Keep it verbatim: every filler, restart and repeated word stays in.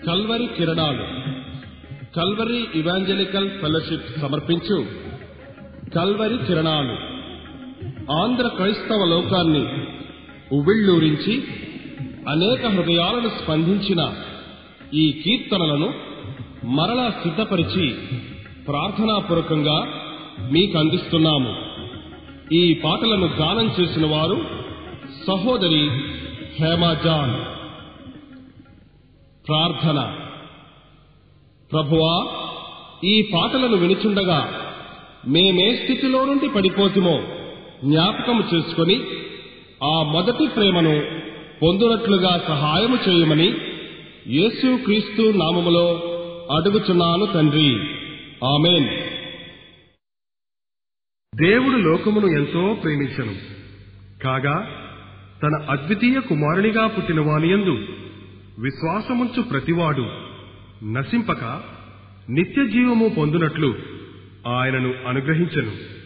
Calvary కిరణాలు Calvary evangelical fellowship సమర్పించు Calvary కిరణాలు ఆంధ్ర క్రైస్తవ లోకాన్ని ఉవ్విళ్ళూరించి అనేక హృదయాలను స్పందించిన ఈ కీర్తనలను మరలా సిద్ధపరిచి ప్రార్థనాపూర్వకంగా మీకు అందిస్తున్నాము. ఈ పాటలను గానం చేసిన వారు సహోదరి హేమాజాన్. ప్రార్థన. ప్రభువా, ఈ పాటలను వినుచుండగా మేమే స్థితిలో నుండి పడిపోతుమో జ్ఞాపకము చేసుకుని ఆ మొదటి ప్రేమను పొందునట్లుగా సహాయము చేయమని యేసుక్రీస్తు నామములో అడుగుచున్నాను తండ్రి. ఆమేన్. దేవుడు లోకమును ఎంతో ప్రేమించెను, కాగా తన అద్వితీయ కుమారునిగా పుట్టిన వానియందు విశ్వాసముంచు ప్రతివాడు నశింపక నిత్య జీవము పొందునట్లు ఆయనను అనుగ్రహించెను.